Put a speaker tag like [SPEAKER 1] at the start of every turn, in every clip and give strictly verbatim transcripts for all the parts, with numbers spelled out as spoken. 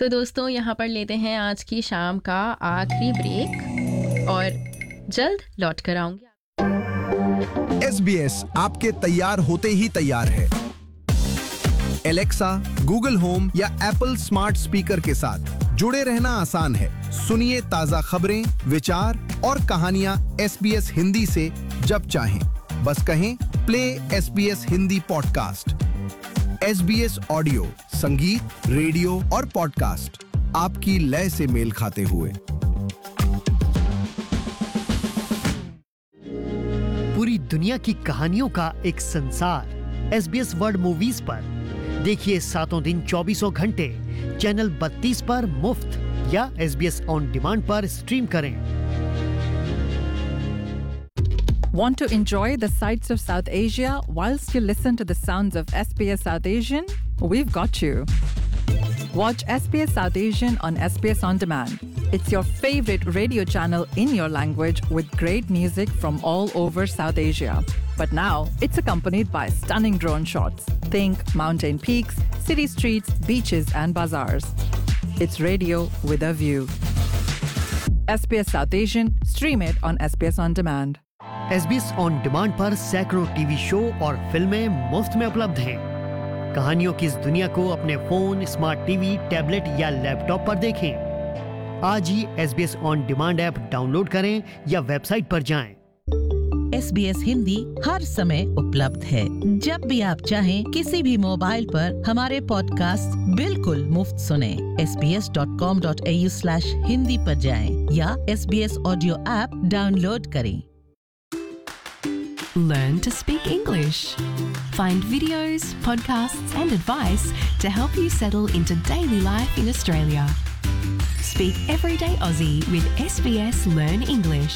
[SPEAKER 1] तो दोस्तों यहाँ पर लेते हैं आज की शाम का आखिरी ब्रेक और जल्द लौट कर आऊंगी।
[SPEAKER 2] एस बी एस आपके तैयार होते ही तैयार है। एलेक्सा, गूगल होम या एप्पल स्मार्ट स्पीकर के साथ जुड़े रहना आसान है। सुनिए ताजा खबरें, विचार और कहानियां एस बी एस हिंदी से जब चाहें। बस कहें play S B S Hindi podcast. S B S audio, संगीत, रेडियो और पॉडकास्ट आपकी लय से मेल खाते हुए।
[SPEAKER 3] पूरी दुनिया की कहानियों का एक संसार S B S world movies पर देखिए सातों दिन चौबीसों घंटे चैनल बत्तीस पर मुफ्त या S B S on demand पर स्ट्रीम करें।
[SPEAKER 4] Want to enjoy the sights of South Asia whilst you listen to the sounds of S B S South Asian? We've got you. Watch S B S South Asian on S B S On Demand. It's your favorite radio channel in your language with great music from all over South Asia. But now it's accompanied by stunning drone shots. Think mountain peaks, city streets, beaches and bazaars. It's radio with a view. S B S South Asian, stream it on S B S On Demand.
[SPEAKER 3] S B S on demand पर सैकड़ों TV show और फिल्में मुफ्त में उपलब्ध हैं। कहानियों की इस दुनिया को अपने फोन, स्मार्ट टीवी, टैबलेट या लैपटॉप पर देखें। आज ही S B S on demand app download करें या वेबसाइट पर जाएं।
[SPEAKER 5] एस बी एस हिंदी हर समय उपलब्ध है। जब भी आप चाहें किसी भी मोबाइल पर हमारे पॉडकास्ट बिल्कुल मुफ्त सुनें। S B S dot com dot A you slash Hindi पर जाएं या S B S audio app download करें।
[SPEAKER 6] Learn to speak English. Find videos, podcasts and advice to help you settle into daily life in Australia. Speak Everyday Aussie with S B S Learn English.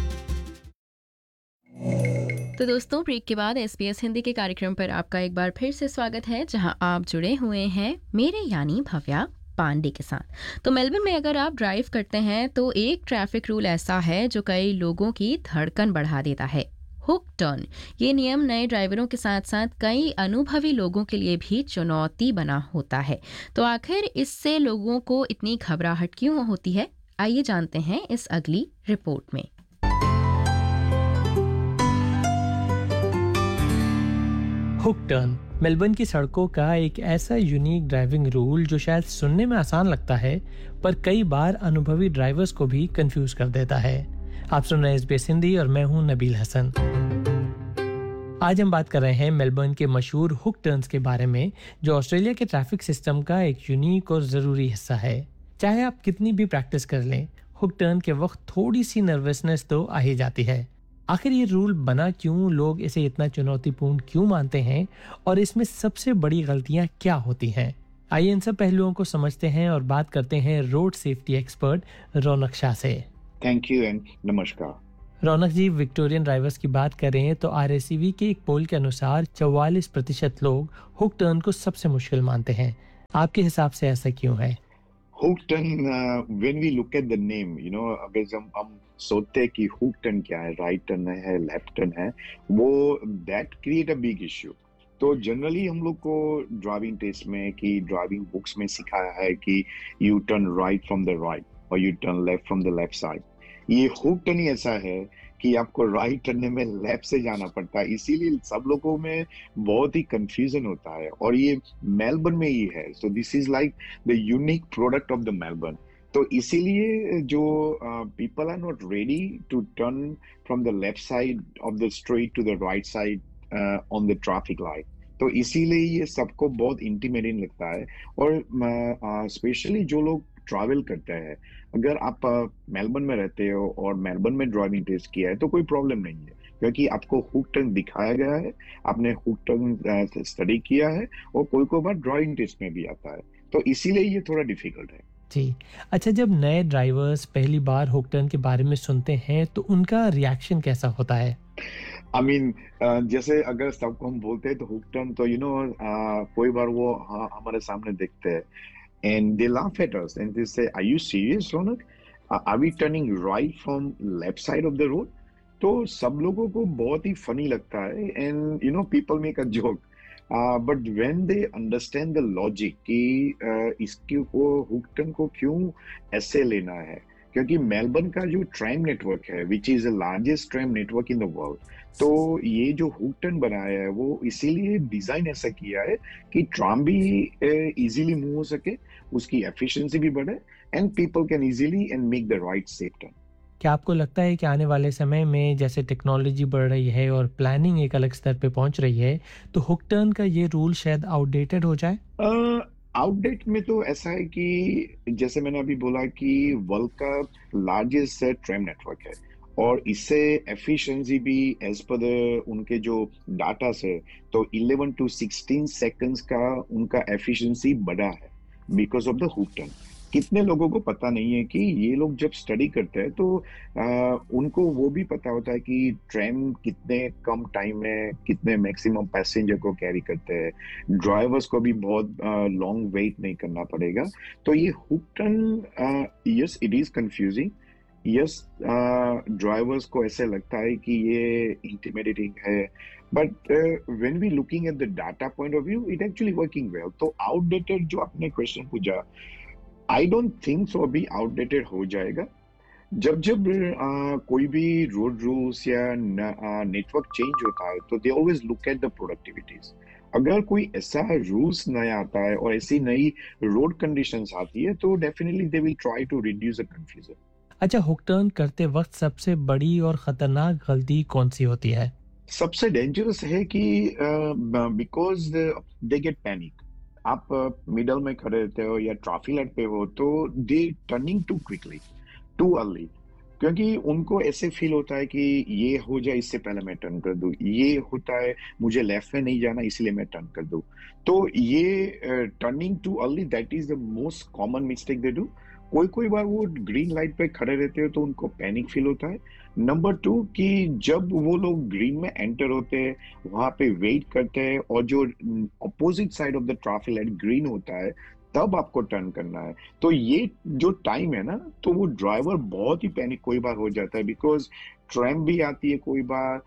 [SPEAKER 1] तो दोस्तों break के बाद S B S Hindi के कार्यक्रम पर आपका एक बार फिर से स्वागत है, जहां आप जुड़े हुए हैं मेरे यानी भव्या पांडे के साथ। तो मेलबर्न में अगर आप ड्राइव करते हैं तो एक ट्रैफिक रूल ऐसा है जो कई लोगों की धड़कन बढ़ा देता है, हुक टर्न। ये नियम नए ड्राइवरों के साथ साथ कई अनुभवी लोगों के लिए भी चुनौती बना होता है। तो आखिर इससे लोगों को इतनी घबराहट क्यों होती है, आइए जानते हैं इस अगली रिपोर्ट में।
[SPEAKER 7] हुक टर्न मेलबर्न की सड़कों का एक ऐसा यूनिक ड्राइविंग रूल जो शायद सुनने में आसान लगता है पर कई बार अनुभवी ड्राइवर्स को भी कंफ्यूज कर देता है। आप सुन रहे हैं एस बी एस हिंदी और मैं हूं नबील हसन। आज हम बात कर रहे हैं मेलबर्न के मशहूर हुक टर्न्स के बारे में, जो ऑस्ट्रेलिया के ट्रैफिक सिस्टम का एक यूनिक और ज़रूरी हिस्सा है। चाहे आप कितनी भी प्रैक्टिस कर लें, हुक टर्न के वक्त थोड़ी सी नर्वसनेस तो आ ही जाती है। आखिर ये रूल बना क्यों, लोग इसे इतना चुनौतीपूर्ण क्यों मानते हैं और इसमें सबसे बड़ी गलतियां क्या होती हैं? आइए इन सब पहलुओं को समझते हैं और बात करते हैं रोड सेफ्टी एक्सपर्ट रौनक शाह से।
[SPEAKER 8] थैंक यू एंड नमस्कार।
[SPEAKER 7] रौनक जी, विक्टोरियन ड्राइवर्स की बात करें तो आर ए सी वी के एक पोल के अनुसार चौवालीस प्रतिशत लोग हुक टर्न को सबसे मुश्किल मानते हैं। आपके हिसाब से ऐसा क्यों है?
[SPEAKER 8] Hook turn, when we look at the name, you know, अगर हम हम सोचते हैं कि हुक टर्न क्या है, राइट टर्न है, लेफ्ट टर्न है, वो that create a big issue. तो जनरली हम लोग को ड्राइविंग टेस्ट में कि ड्राइविंग बुक्स में सिखाया है कि U turn right from the right और U turn left from the left side. ये हुक टर्न ही ऐसा है कि आपको राइट टर्न में लेफ्ट से जाना पड़ता है, इसीलिए सब लोगों में बहुत ही कंफ्यूजन होता है और ये मेलबर्न में ही है। So this is like the unique product of the Melbourne. तो इसीलिए जो people are not ready to turn from the left side of the street to the right side on the traffic light, तो इसीलिए ये सबको बहुत intimidating लगता है। और स्पेशली uh, जो लोग ट्रैवल करते हैं, अगर आप मेलबर्न में रहते हो और मेलबर्न में ड्राइविंग टेस्ट किया है तो कोई प्रॉब्लम नहीं है, क्योंकि आपको हुक टर्न दिखाया गया है, आपने हुक टर्न स्टडी किया है और कोई कोई बार ड्राइविंग टेस्ट में भी आता है, तो इसीलिए ये थोड़ा डिफिकल्ट है।
[SPEAKER 7] जी अच्छा, जब नए ड्राइवर्स पहली बार हुक टर्न के बारे में सुनते हैं तो उनका रिएक्शन कैसा होता है?
[SPEAKER 8] आई I मीन mean, uh, जैसे अगर सबको हम बोलते हैं तो हुक टर्न, तो यू नो कोई बार वो हाँ, हमारे सामने देखते हैं and they laugh at us and they say, are you serious, Ronak? Uh, are we turning right from left side of the road? तो सब लोगों को बहुत ही फनी लगता है and you know people make a joke but when they understand the logic कि uh, इसके को हुक टर्न को क्यों ऐसे लेना है, क्योंकि मेलबर्न का जो ट्रैम नेटवर्क है which is the largest tram network in the world, तो ये जो हुक टर्न बनाया है वो इसीलिए डिजाइन ऐसा किया है कि ट्राम भी इजीली मूव हो सके, उसकी एफिशिएंसी भी बढ़े and people can easily and make the right safe turn.
[SPEAKER 7] क्या आपको लगता है कि आने वाले समय में जैसे टेक्नोलॉजी बढ़ रही है और प्लानिंग एक अलग स्तर पे पहुंच रही है, तो हुक टर्न का ये रूल शायद आउटडेटेड हो जाए?
[SPEAKER 8] आउटडेट uh, में तो ऐसा है कि जैसे मैंने अभी बोला कि वर्ल्ड का लार्जेस्ट ट्रैम नेटवर्क है और इससे एफिशिएंसी भी एज पर उनके जो डाटा से तो इलेवन टू सिक्सटीन सेकंड्स का उनका एफिशिएंसी बढ़ा है because of the hook turn. कितने लोगों को पता नहीं है कि ये लोग जब स्टडी करते हैं तो आ, उनको वो भी पता होता है कि ट्रेन कितने कम टाइम में कितने मैक्सिमम पैसेंजर को कैरी करते हैं, ड्राइवर्स को भी बहुत लॉन्ग वेट नहीं करना पड़ेगा। तो ये hook turn, yes it is confusing, yes drivers को ऐसे लगता है कि ये इंटिमिडेटिंग है, but when we looking at the data point of view it actually working well. तो आउटडेटेड जो आपने क्वेश्चन पूछा, आई डोंट थिंक सो अभी आउटडेटेड हो जाएगा। जब जब uh, कोई भी रोड रूल्स या नेटवर्क uh, चेंज होता है तो they always look at the प्रोडक्टिविटीज। अगर कोई ऐसा रूल्स नया आता है और ऐसी नई रोड कंडीशंस आती है तो definitely they will try to reduce the confusion.
[SPEAKER 7] अच्छा, हुक टर्न करते वक्त सबसे बड़ी और खतरनाक गलती कौन सी होती है?
[SPEAKER 8] सबसे डेंजरस है कि बिकॉज दे गेट पैनिक। आप मिडल uh, में खड़े रहते हो या ट्रैफिक लाइट पे हो तो दे turning to quickly too early, क्योंकि उनको ऐसे फील होता है कि ये हो जाए इससे पहले मैं टर्न कर दूं, ये होता है मुझे लेफ्ट में नहीं जाना इसलिए मैं टर्न कर दूं। तो ये turning too early that is the most common mistake they do. कोई कोई बार वो ग्रीन लाइट पे खड़े रहते हो तो उनको पैनिक फील होता है। नंबर टू कि जब वो लोग ग्रीन में एंटर होते हैं वहां पे वेट करते हैं और जो opposite side of the traffic light green होता है तब आपको टर्न करना है, तो ये जो टाइम है ना तो वो ड्राइवर बहुत ही पैनिक कोई बार हो जाता है बिकॉज ट्रैम भी आती है, कोई बार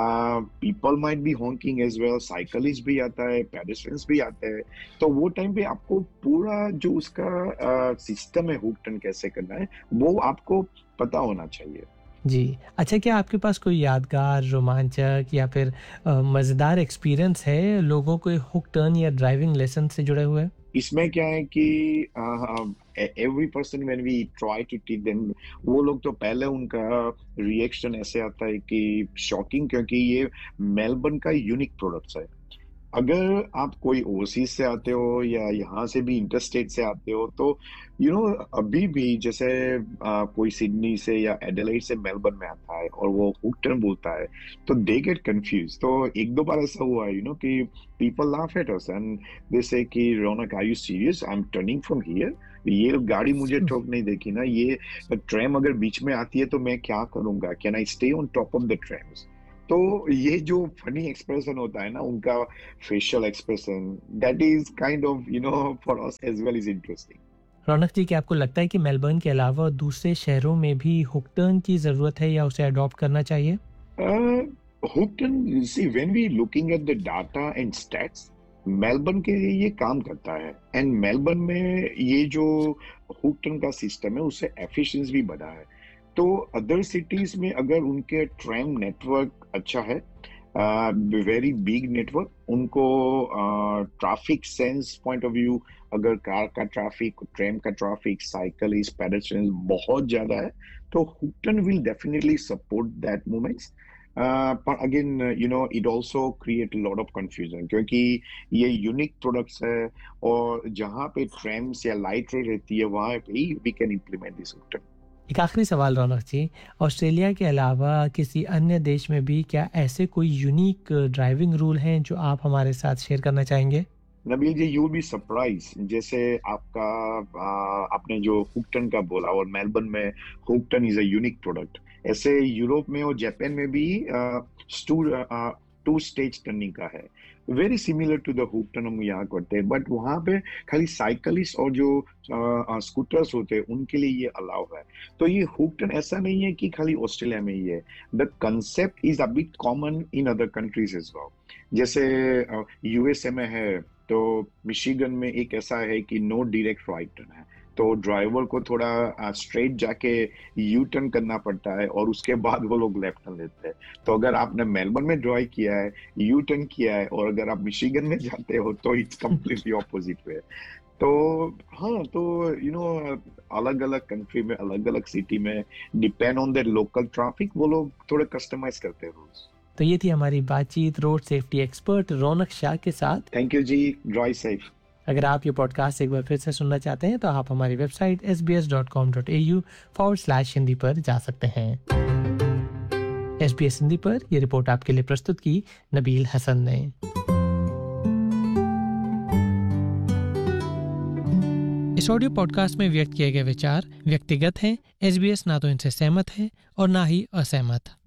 [SPEAKER 8] people might be Hawking as well, cyclist भी आता है, पेडेस्ट्रियंस भी आते हैं। तो वो टाइम पे आपको पूरा जो उसका सिस्टम uh, है हुक टर्न कैसे करना है वो आपको पता होना चाहिए।
[SPEAKER 7] जी, अच्छा, क्या आपके पास कोई यादगार, रोमांचक या फिर मज़ेदार एक्सपीरियंस है लोगों को हुक टर्न या ड्राइविंग लेसन से जुड़े हुए?
[SPEAKER 8] इसमें क्या है कि every person when we try to teach them, वो लोग तो पहले उनका रिएक्शन ऐसे आता है कि शॉकिंग, क्योंकि ये मेलबर्न का यूनिक प्रोडक्ट्स है। अगर आप कोई ओवरसीज से आते हो या यहाँ से भी इंटरस्टेट से आते हो तो यू you नो know, अभी भी जैसे आ, कोई सिडनी से या एडिलेड से मेलबर्न में आता है और वो हुक टर्न बोलता है तो दे गेट कंफ्यूज। तो एक दो बार ऐसा हुआ है यू नो कि people laugh at us and they से कि रौनक are you serious, I am turning from here, ये गाड़ी मुझे ठोक नहीं देगी ना, ये ट्रैम अगर बीच में आती है तो मैं क्या करूंगा, can I stay on top of the ट्रैम्स। तो ये जो फनी एक्सप्रेशन होता है ना उनका facial expression, that is kind of you know for us as well is interesting.
[SPEAKER 7] रौनक जी, क्या आपको लगता है कि मेलबर्न के अलावा दूसरे शहरों में भी हुक टर्न की जरूरत है या उसे अडॉप्ट करना चाहिए?
[SPEAKER 8] Hook turn, see when we looking at the data and stats, Melbourne के लिए ये काम करता है एंड मेलबर्न में ये जो हुक टर्न का सिस्टम है उससे एफिशिएंसी भी बढ़ा है। तो अदर सिटीज में अगर उनके ट्रैम नेटवर्क अच्छा है, वेरी बिग नेटवर्क, उनको traffic sense point of view अगर कार का ट्रैफिक, ट्रेन का ट्रैफिक, साइकिलिस्ट, पेडेस्ट्रियंस बहुत ज्यादा है तो hook turn will definitely support that movements. पर again you know it also create lot of confusion, क्योंकि ये यूनिक प्रोडक्ट्स है और जहाँ पे ट्रैम्स या लाइट रेल रहती है वहाँ पे ही we can implement this hook turn.
[SPEAKER 7] एक आखिरी सवाल रौनक जी, ऑस्ट्रेलिया के अलावा किसी अन्य देश में भी क्या ऐसे कोई यूनिक ड्राइविंग रूल हैं जो आप हमारे साथ शेयर करना चाहेंगे?
[SPEAKER 8] नबील जी, यू विल बी सरप्राइज, जैसे आपका आ, आपने जो हुक टर्न का बोला और मेलबर्न में hook turn is a unique product, ऐसे यूरोप में और जापान में भी टू स्टेज टर्निंग का है, very similar to the hook turn हम यहाँ करते हैं, बट वहाँ पे खाली साइकिलिस्ट और जो स्कूटर्स होते हैं उनके लिए ये अलाउ है। तो ये हुक टर्न ऐसा नहीं है कि खाली ऑस्ट्रेलिया में ही है, the concept is a bit common in other countries as well. जैसे यूएसए में है तो मिशिगन में एक ऐसा है कि नो डायरेक्ट राइट टर्न है, तो ड्राइवर को थोड़ा स्ट्रेट जाके यू टर्न करना पड़ता है और उसके बाद वो लोग लेफ्ट टर्न लेते हैं। तो अगर आपने मेलबर्न में ड्राइव किया है, यू टर्न किया है, और अगर आप मिशिगन में जाते हो तो इट्स कम्प्लीटली ऑपोजिट वे। तो हाँ, तो यू नो अलग अलग कंट्री में, अलग अलग सिटी में, depend on their local traffic, वो लोग थोड़े कस्टमाइज करते हैं रूल्स।
[SPEAKER 7] तो ये थी हमारी बातचीत रोड सेफ्टी एक्सपर्ट रौनक शाह के साथ।
[SPEAKER 8] Thank you ji, drive safe.
[SPEAKER 7] अगर आप ये पॉडकास्ट एक बार फिर से सुनना चाहते हैं तो आप हमारी website S B S dot com dot A you forward slash Hindi पर जा सकते हैं। एस बी एस हिंदी पर यह रिपोर्ट आपके लिए प्रस्तुत की नबील हसन ने। इस ऑडियो पॉडकास्ट में व्यक्त किए गए विचार व्यक्तिगत हैं। एस बी एस ना तो इनसे सहमत है और ना ही असहमत।